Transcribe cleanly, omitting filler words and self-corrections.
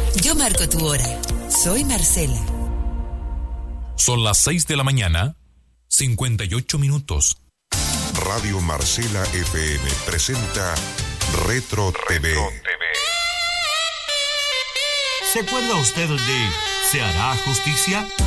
Yo marco tu hora. Soy Marcela. Son las 6 de la mañana, 58 minutos. Radio Marcela FM presenta Retro TV. ¿Se acuerda usted de ¿Se hará justicia?